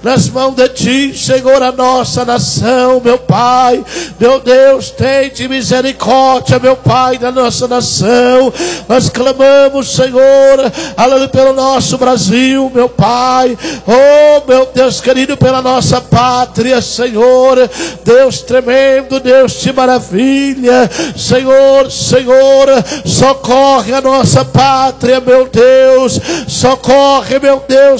nas mãos de Ti, Senhor, a nossa nação, meu Pai. Meu Deus, tente misericórdia, meu Pai, da nossa nação. Nós clamamos, Senhor, aleluia, pelo nosso Brasil, meu Pai. Oh, meu Deus querido, pela nossa pátria, Senhor. Deus tremendo, Deus de maravilha. Senhor, Senhor, socorre a nossa pátria, meu Deus. Socorre, meu Deus,